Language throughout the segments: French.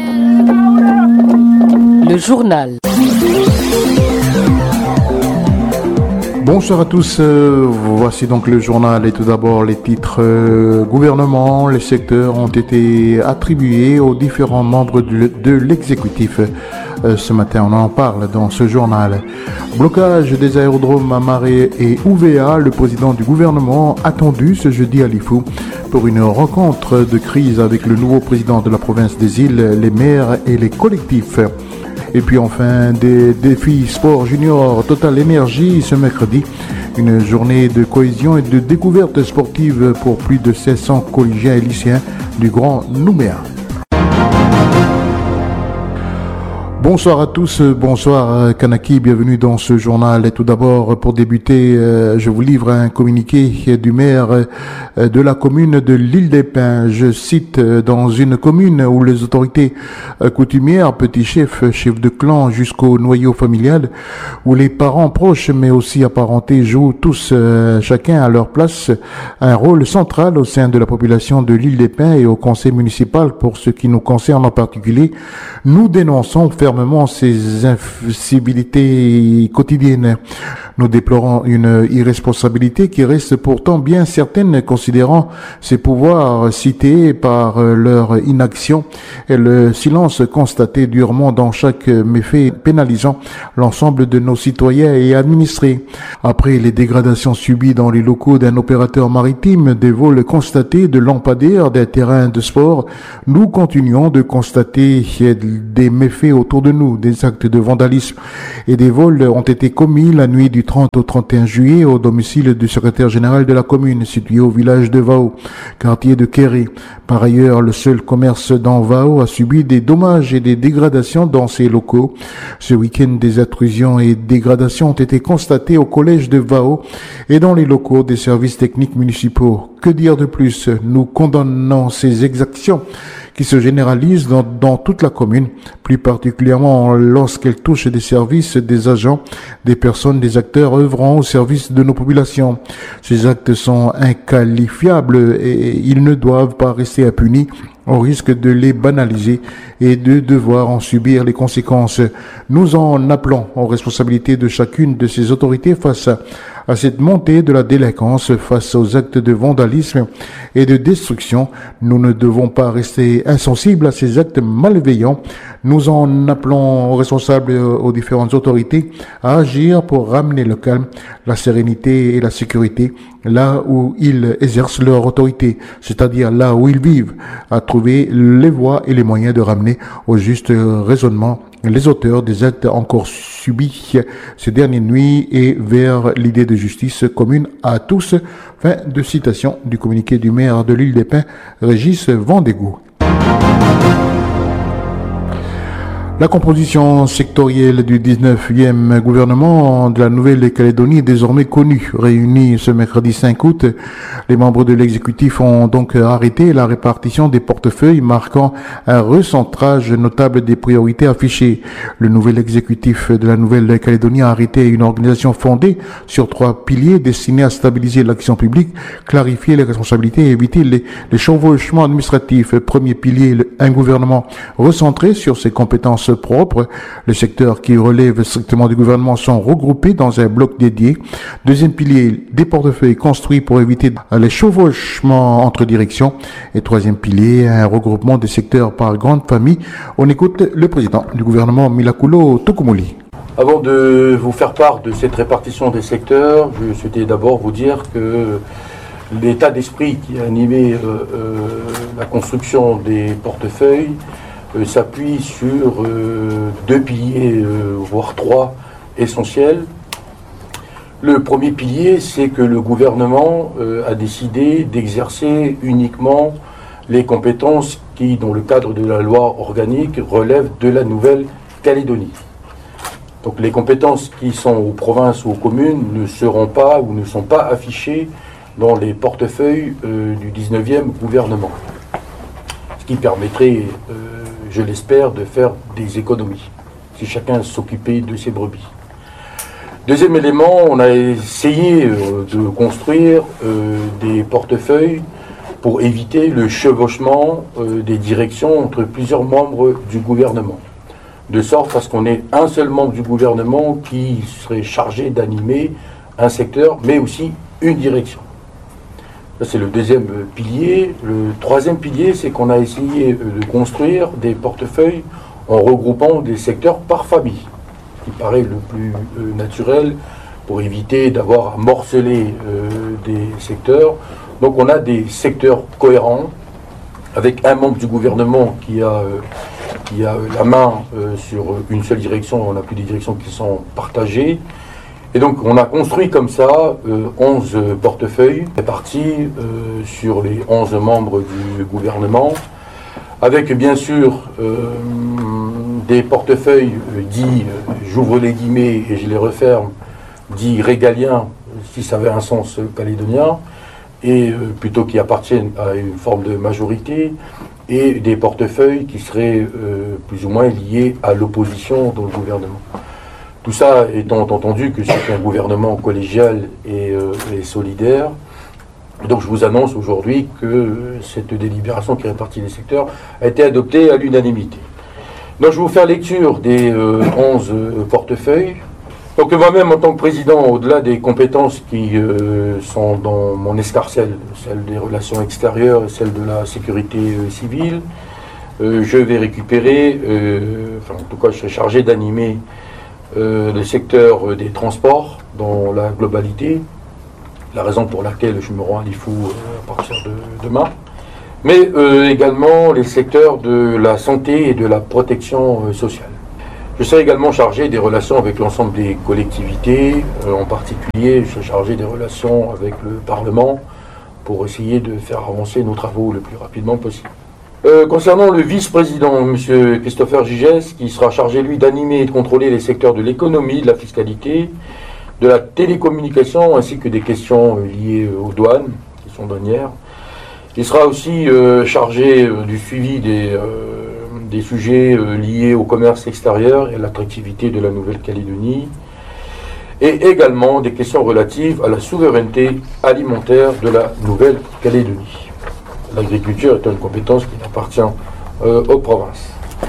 Le journal. Bonsoir à tous, voici donc le journal et tout d'abord les titres. Gouvernement, les secteurs ont été attribués aux différents membres de l'exécutif. Ce matin, on en parle dans ce journal. Blocage des aérodromes à Maré et Ouvéa, le président du gouvernement attendu ce jeudi à Lifou pour une rencontre de crise avec le nouveau président de la province des îles, les maires et les collectifs. Et puis enfin, des défis sport junior Total Énergie ce mercredi. Une journée de cohésion et de découverte sportive pour plus de 1600 collégiens et lycéens du Grand Nouméa. Bonsoir à tous, bonsoir Kanaki, bienvenue dans ce journal. Et tout d'abord, pour débuter, je vous livre un communiqué du maire de la commune de l'Île des Pins. Je cite, dans une commune où les autorités coutumières, petits chefs, chefs de clan jusqu'au noyau familial, où les parents proches mais aussi apparentés jouent tous, chacun à leur place, un rôle central au sein de la population de l'Île des Pins et au conseil municipal pour ce qui nous concerne en particulier, nous dénonçons fermement ces incivilités quotidiennes. Nous déplorons une irresponsabilité qui reste pourtant bien certaine considérant ces pouvoirs cités par leur inaction et le silence constaté durement dans chaque méfait pénalisant l'ensemble de nos citoyens et administrés. Après les dégradations subies dans les locaux d'un opérateur maritime, des vols constatés de lampadaires d'un terrain de sport, nous continuons de constater des méfaits autour de nous. Des actes de vandalisme et des vols ont été commis la nuit du 30 au 31 juillet au domicile du secrétaire général de la commune situé au village de Vao, quartier de Kéré. Par ailleurs, le seul commerce dans Vao a subi des dommages et des dégradations dans ses locaux. Ce week-end, des intrusions et dégradations ont été constatées au collège de Vao et dans les locaux des services techniques municipaux. Que dire de plus? Nous condamnons ces exactions qui se généralisent dans toute la commune, plus particulièrement lorsqu'elles touchent des services, des agents, des personnes, des acteurs œuvrant au service de nos populations. Ces actes sont inqualifiables et ils ne doivent pas rester impunis au risque de les banaliser et de devoir en subir les conséquences. Nous en appelons aux responsabilités de chacune de ces autorités face à cette montée de la délinquance, face aux actes de vandalisme et de destruction. Nous ne devons pas rester insensibles à ces actes malveillants. Nous en appelons aux responsables et aux différentes autorités à agir pour ramener le calme, la sérénité et la sécurité là où ils exercent leur autorité, c'est-à-dire là où ils vivent, à trouver les voies et les moyens de ramener au juste raisonnement les auteurs des actes encore subis ces dernières nuits et vers l'idée de justice commune à tous. Fin de citation du communiqué du maire de l'Île des Pins, Régis Vendégou. La composition sectorielle du 19e gouvernement de la Nouvelle-Calédonie est désormais connue. Réunis ce mercredi 5 août, les membres de l'exécutif ont donc arrêté la répartition des portefeuilles, marquant un recentrage notable des priorités affichées. Le nouvel exécutif de la Nouvelle-Calédonie a arrêté une organisation fondée sur 3 piliers destinés à stabiliser l'action publique, clarifier les responsabilités et éviter les chevauchements administratifs. Premier pilier, un gouvernement recentré sur ses compétences propres. Les secteurs qui relèvent strictement du gouvernement sont regroupés dans un bloc dédié. Deuxième pilier, des portefeuilles construits pour éviter les chevauchements entre directions. Et troisième pilier, un regroupement des secteurs par grande famille. On écoute le président du gouvernement, Milakulo Tukumuli. Avant de vous faire part de cette répartition des secteurs, je souhaitais d'abord vous dire que l'état d'esprit qui a animé la construction des portefeuilles s'appuie sur 2 piliers, voire 3 essentiels. Le premier pilier, c'est que le gouvernement a décidé d'exercer uniquement les compétences qui, dans le cadre de la loi organique, relèvent de la Nouvelle-Calédonie. Donc les compétences qui sont aux provinces ou aux communes ne seront pas ou ne sont pas affichées dans les portefeuilles du 19e gouvernement. Ce qui permettrait, je l'espère, de faire des économies, si chacun s'occupait de ses brebis. Deuxième élément, on a essayé de construire des portefeuilles pour éviter le chevauchement des directions entre plusieurs membres du gouvernement. De sorte à ce qu'on ait un seul membre du gouvernement qui serait chargé d'animer un secteur, mais aussi une direction. Ça, c'est le deuxième pilier. Le troisième pilier, c'est qu'on a essayé de construire des portefeuilles en regroupant des secteurs par famille, ce qui paraît le plus naturel pour éviter d'avoir à morceler des secteurs. Donc on a des secteurs cohérents, avec un membre du gouvernement qui a la main sur une seule direction. On n'a plus des directions qui sont partagées. Et donc on a construit comme ça 11 portefeuilles répartis sur les 11 membres du gouvernement, avec bien sûr des portefeuilles dits, j'ouvre les guillemets et je les referme, dits régaliens, si ça avait un sens calédonien, et plutôt qui appartiennent à une forme de majorité, et des portefeuilles qui seraient plus ou moins liés à l'opposition dans le gouvernement. Tout ça étant entendu que c'est un gouvernement collégial et solidaire. Donc je vous annonce aujourd'hui que cette délibération qui répartit les secteurs a été adoptée à l'unanimité. Donc je vais vous faire lecture des 11 portefeuilles. Donc moi-même en tant que président, au-delà des compétences qui sont dans mon escarcelle, celle des relations extérieures et celle de la sécurité civile, je vais récupérer, en tout cas je serai chargé d'animer le secteur des transports dans la globalité, la raison pour laquelle je me rends à Lifou à partir de demain, mais également les secteurs de la santé et de la protection sociale. Je serai également chargé des relations avec l'ensemble des collectivités, en particulier je serai chargé des relations avec le Parlement pour essayer de faire avancer nos travaux le plus rapidement possible. Concernant le vice-président, M. Christopher Gigès, qui sera chargé, lui, d'animer et de contrôler les secteurs de l'économie, de la fiscalité, de la télécommunication, ainsi que des questions liées aux douanes, questions douanières. Il sera aussi chargé du suivi des sujets liés au commerce extérieur et à l'attractivité de la Nouvelle-Calédonie, et également des questions relatives à la souveraineté alimentaire de la Nouvelle-Calédonie. L'agriculture est une compétence qui appartient aux provinces.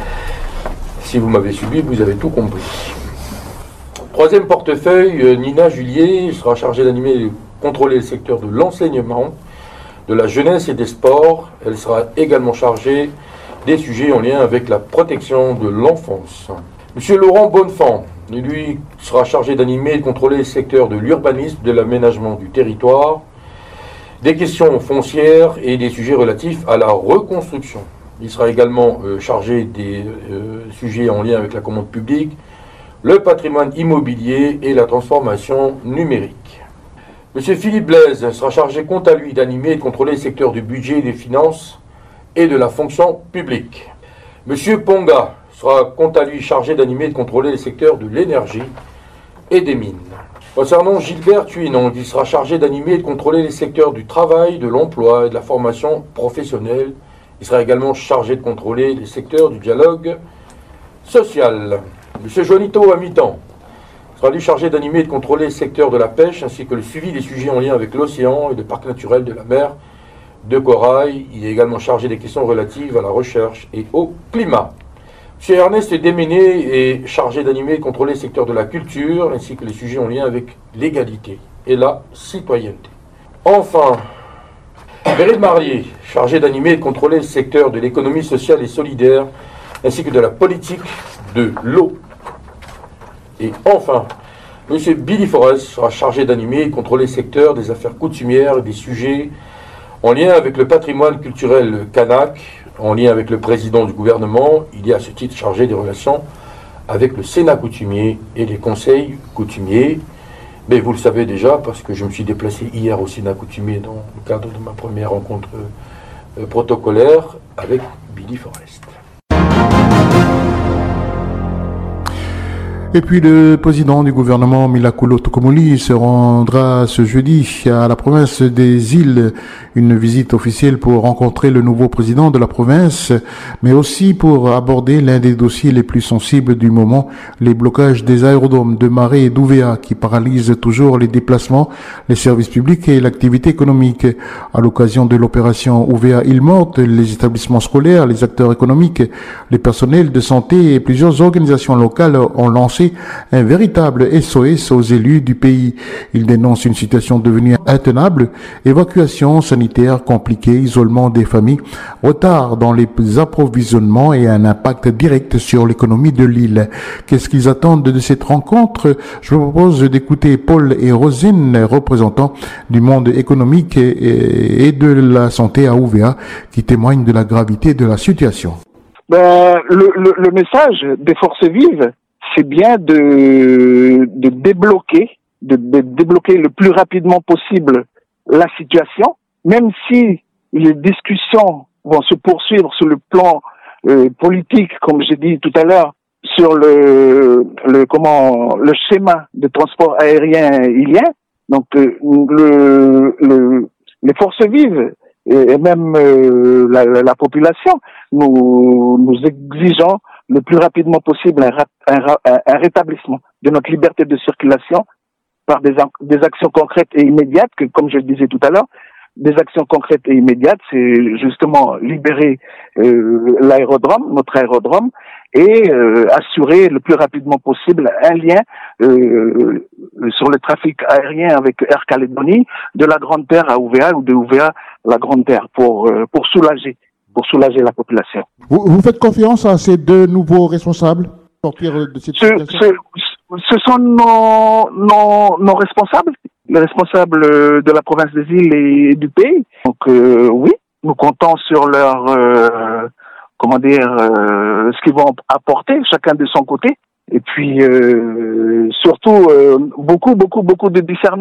Si vous m'avez suivi, vous avez tout compris. Troisième portefeuille, Nina Julier sera chargée d'animer et de contrôler le secteur de l'enseignement, de la jeunesse et des sports. Elle sera également chargée des sujets en lien avec la protection de l'enfance. Monsieur Laurent Bonnefend, lui, sera chargé d'animer et de contrôler le secteur de l'urbanisme, de l'aménagement du territoire, des questions foncières et des sujets relatifs à la reconstruction. Il sera également chargé des sujets en lien avec la commande publique, le patrimoine immobilier et la transformation numérique. Monsieur Philippe Blaise sera chargé, quant à lui, d'animer et de contrôler le secteur du budget et des finances et de la fonction publique. Monsieur Ponga sera, quant à lui, chargé d'animer et de contrôler les secteurs de l'énergie et des mines. Concernant Gilbert Thuinon, il sera chargé d'animer et de contrôler les secteurs du travail, de l'emploi et de la formation professionnelle. Il sera également chargé de contrôler les secteurs du dialogue social. M. Juanito Amitan sera lui chargé d'animer et de contrôler les secteurs de la pêche ainsi que le suivi des sujets en lien avec l'océan et le parc naturel de la mer de Corail. Il est également chargé des questions relatives à la recherche et au climat. M. Ernest Déméné est chargé d'animer et de contrôler le secteur de la culture, ainsi que les sujets en lien avec l'égalité et la citoyenneté. Enfin, Meryl Marier, chargé d'animer et de contrôler le secteur de l'économie sociale et solidaire, ainsi que de la politique de l'eau. Et enfin, M. Billy Forrest sera chargé d'animer et de contrôler le secteur des affaires coutumières et des sujets en lien avec le patrimoine culturel kanak. En lien avec le président du gouvernement, il est à ce titre chargé des relations avec le Sénat coutumier et les conseils coutumiers. Mais vous le savez déjà, parce que je me suis déplacé hier au Sénat coutumier dans le cadre de ma première rencontre protocolaire avec Billy Forrest. Et puis le président du gouvernement Milakulo Tokomoli se rendra ce jeudi à la province des îles, une visite officielle pour rencontrer le nouveau président de la province, mais aussi pour aborder l'un des dossiers les plus sensibles du moment, les blocages des aérodromes de Maré et d'Ouvéa qui paralysent toujours les déplacements, les services publics et l'activité économique. À l'occasion de l'opération Ouvéa île morte, les établissements scolaires, les acteurs économiques, les personnels de santé et plusieurs organisations locales ont lancé un véritable SOS aux élus du pays. Ils dénoncent une situation devenue intenable, évacuation sanitaire compliquée, isolement des familles, retard dans les approvisionnements et un impact direct sur l'économie de l'île. Qu'est-ce qu'ils attendent de cette rencontre? Je vous propose d'écouter Paul et Rosine, représentants du monde économique et de la santé à Ouvéa, qui témoignent de la gravité de la situation. Le message des forces vives, c'est bien de débloquer le plus rapidement possible la situation, même si les discussions vont se poursuivre sur le plan politique, comme j'ai dit tout à l'heure, sur le schéma de transport aérien ilien. Donc les forces vives et même la population, nous exigeons le plus rapidement possible un rétablissement de notre liberté de circulation par des actions concrètes et immédiates, que, comme je le disais tout à l'heure, des actions concrètes et immédiates, c'est justement libérer notre aérodrome, et assurer le plus rapidement possible un lien sur le trafic aérien avec Air Calédonie, de la Grande Terre à Ouvéa ou de Ouvéa à la Grande Terre, pour soulager la population. Vous faites confiance à ces deux nouveaux responsables pour sortir de cette situation? Ce sont nos responsables, les responsables de la province des îles et du pays. Donc oui, nous comptons sur leur ce qu'ils vont apporter, chacun de son côté. Et puis surtout beaucoup de discernement.